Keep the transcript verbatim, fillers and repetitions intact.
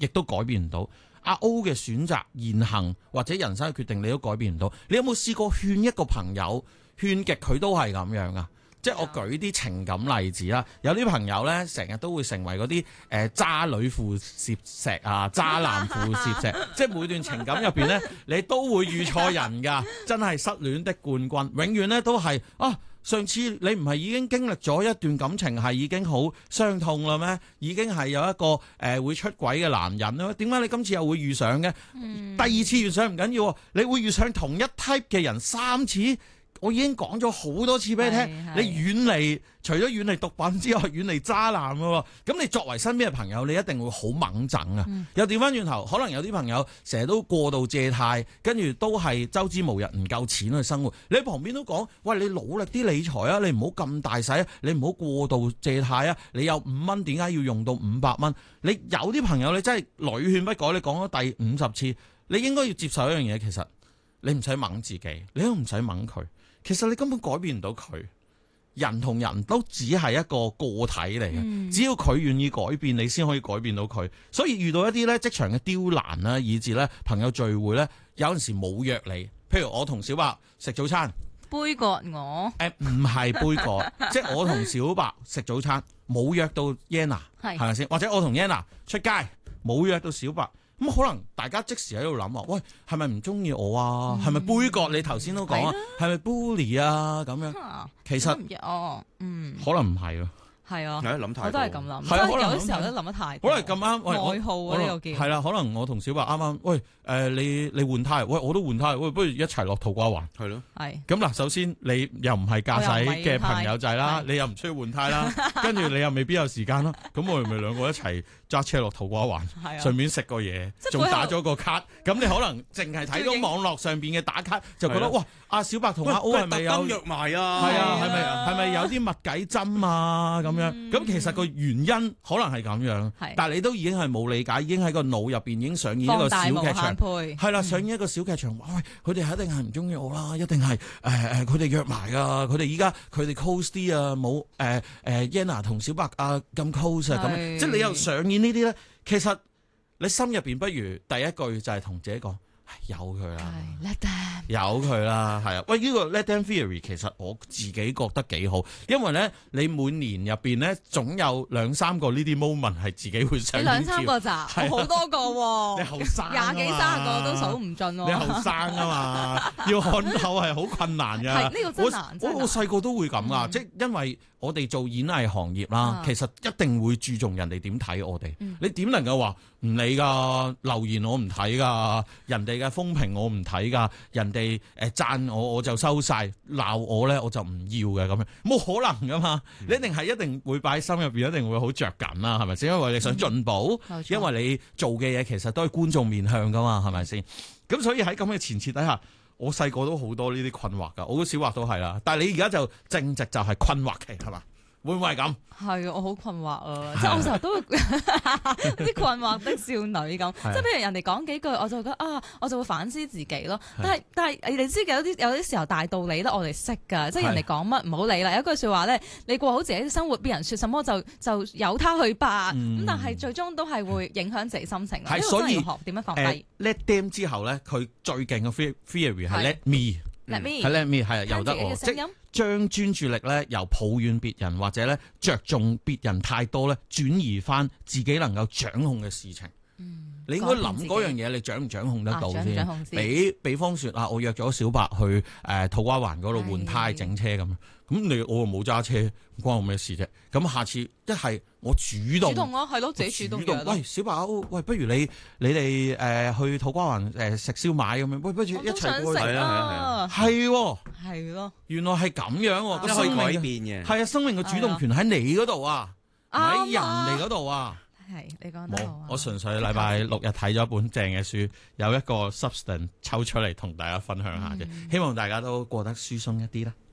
亦都改變唔到。阿 O 嘅選擇、言行或者人生嘅決定，你都改變唔到。你有冇試過勸一個朋友，勸極佢都係咁樣啊？即係我舉啲情感例子啦，有啲朋友咧成日都會成為嗰啲誒渣女副攝石啊、渣男副攝石，即係每段情感入邊咧，你都會遇錯人㗎，真係失戀的冠軍，永遠咧都係啊！上次你唔係已經經歷咗一段感情係已經好傷痛啦咩？已經係有一個誒、呃、會出軌嘅男人啦，點解你今次又會遇上嘅？嗯、第二次遇上唔緊要，你會遇上同一 type 嘅人三次。我已經講咗好多次俾你聽，你遠離除咗遠離毒品之外，遠離渣男喎。咁你作為身邊嘅朋友，你一定會好猛整啊！嗯、又調翻轉頭，可能有啲朋友成日都過度借貸，跟住都係周之無日，唔夠錢去生活。你喺旁邊都講，喂，你努力啲理財啊，你唔好咁大使啊，你唔好過度借貸啊。你有五蚊，點解要用到五百蚊？你有啲朋友你真係屢勸不改，你講咗第五十次，你應該要接受一樣嘢，其實你唔使掹自己，你都唔使掹佢。其實你根本改變唔到佢，人同人都只係一個個體嚟嘅，嗯、只要佢願意改變，你先可以改變到佢。所以遇到一啲咧職場嘅刁難啦，以至咧朋友聚會咧，有陣時冇約你。譬如我同小白食早餐， 杯葛我， 誒唔係杯葛，即係我同小白食早餐冇約到 Yana， 係咪先？或者我同 Yana 出街冇約到小白。咁可能大家即時喺度諗啊，喂，係咪唔中意我啊？係咪、嗯、杯葛？你頭先都講啊，係咪 bully 啊？咁樣，啊、其實哦，嗯， 可能唔係咯。 係啊， 諗太多， 我都係咁諗。係啊，有啲時候都諗得太多。 可能咁啱， 愛好啊呢個叫。係啦，可能我同小白啱啱，喂，誒、呃，你你換胎，喂，我都換胎，喂，不如一齊落土瓜灣。係咯。係。咁嗱，首先你又唔係駕駛嘅朋友仔啦，你又唔需要換胎啦，跟住你又未必有時間啦，咁我哋咪兩個一齊揸車落土瓜灣，順便食個嘢，仲打咗個卡。咁你可能淨係睇到網絡上邊嘅打卡，就覺得哇，阿小白同阿 O 係咪有約埋啊？ 係啊，係咪係咪有啲密計針啊？咁樣，咁、嗯、其實個原因可能係咁樣，是但係你都已經係冇理解，已經喺個腦入邊已經上演一個小劇場，係啦，上演一個小劇場。喂，佢哋一定係唔中意我啦，一定係誒誒，佢、呃、哋約埋啊，佢哋依家佢哋 close 啲啊，冇誒誒 Yana 同小白啊咁 close 啊，咁是即係你又上演呢啲咧，其實你心入邊不如第一句就係同自己講。由佢啦，由佢啦，係啊！喂，呢、這個 Let Them Theory 其實我自己覺得幾好，因為咧你每年入邊咧總有兩三個呢啲 moment 係自己會想。你兩三個咋？好、啊、多個喎、啊！ 你後生廿幾三十個都數唔盡喎！ 你後生啊嘛，要看透係好困難㗎。係呢、這個真難。我我細個都會咁啊，嗯、即係因為我哋做演藝行業啦，嗯、其實一定會注重人哋點睇我哋。嗯、你點能夠話唔理㗎？留言我唔睇㗎，人哋嘅風評我唔睇㗎，人哋誒讚我我就收晒，鬧我咧我就唔要嘅咁樣，冇可能㗎嘛！嗯、你一定係一定會擺喺心入邊，一定會好着緊啦，係咪先？因為你想進步，嗯、因為你做嘅嘢其實都係觀眾面向㗎嘛，係咪先？咁所以喺咁嘅前設底下，我細個都好多呢啲困惑㗎，我都小惑都係啦。但係你而家就正值就係困惑期，係嘛？會唔會係咁？係啊，我好困惑啊！即係我成日都會啲困惑的少女咁，即係譬如人哋講幾句，我就覺得啊，我就會反思自己咯。但係但係你知有啲有啲時候大道理咧，我哋識㗎，即係人哋講乜唔好理啦。有一句説話咧，你過好自己嘅生活，別人説什麼就就由他去吧。咁、嗯、但係最終都係會影響自己心情。係、嗯，所以學點樣放低、呃、Let them 之後咧，佢最勁嘅 theory 係 Let me。Let me 係 Let me 係啊，由得我即係將專注力咧由抱怨別人或者咧着重別人太多咧，轉移翻自己能夠掌控嘅事情。嗯，你應該諗嗰樣嘢，你掌唔掌控得到先？比比方說啊，我約咗小白去誒土瓜灣嗰度換胎整車咁，咁你我又冇揸車，唔關我咩事啫。咁下次一係我主動， 主動咯，係咯，自己主動。 喂，小白，喂，不如你你哋誒去土瓜灣誒食燒賣咁樣，喂，不如一齊過去。係啊係啊係啊，係係咯，原來係咁樣，個生命改變嘅，係啊，生命嘅主動權喺你嗰度啊，唔喺人哋嗰度啊。 係，你講得好。 我純粹禮拜六日睇咗一本正嘅書，有一個 substance 抽出嚟同大家分享下啫，嗯、希望大家都過得舒鬆一啲啦。